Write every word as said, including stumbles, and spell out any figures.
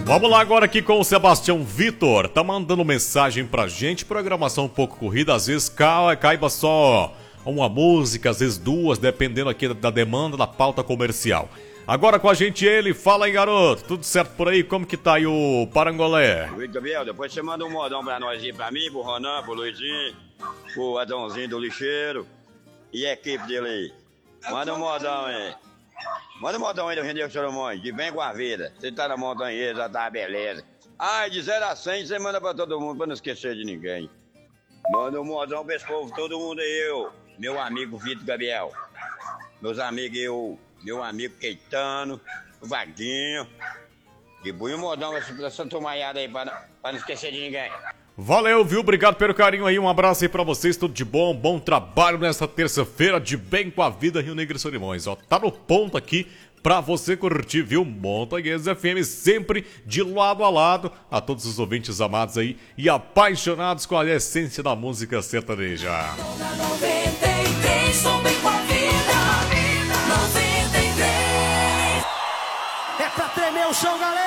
Vamos lá agora aqui com o Sebastião Vitor. Tá mandando mensagem pra gente. Programação um pouco corrida, às vezes ca- caiba só uma música, às vezes duas, dependendo aqui da demanda, da pauta comercial. Agora com a gente ele, fala aí, garoto. Tudo certo por aí? Como que tá aí o Parangolé? Luiz Gabriel, depois você manda um modão pra nós aí, pra mim, pro Ronan, pro Luizinho, pro Adãozinho do lixeiro e a equipe dele aí. Manda um modão aí. Manda um modão aí do Renê Solomões, de bem com a vida. Você tá na montanha, já tá beleza. Ai, de zero a cem você manda pra todo mundo, pra não esquecer de ninguém. Manda um modão pra esse povo, todo mundo aí, eu. Meu amigo Vitor Gabriel. Meus amigos, eu, meu amigo Keitano, o Vaguinho. E põe um modão pra essa tomaiada aí, pra não, pra não esquecer de ninguém. Valeu, viu? Obrigado pelo carinho aí. Um abraço aí pra vocês, tudo de bom. Bom trabalho nessa terça-feira de bem com a vida, Rio Negro e Solimões. Ó, tá no ponto aqui pra você curtir, viu? Montanhas F M sempre de lado a lado. A todos os ouvintes amados aí e apaixonados com a essência da música sertaneja. noventa e três, sou bem com a vida. noventa e três. É pra tremer o chão, galera.